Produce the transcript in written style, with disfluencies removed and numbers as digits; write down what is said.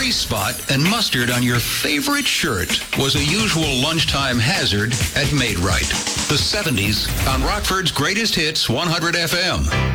grease spot and mustard on your favorite shirt was a usual lunchtime hazard at Maid Right. The 70s on Rockford's Greatest Hits 100 FM.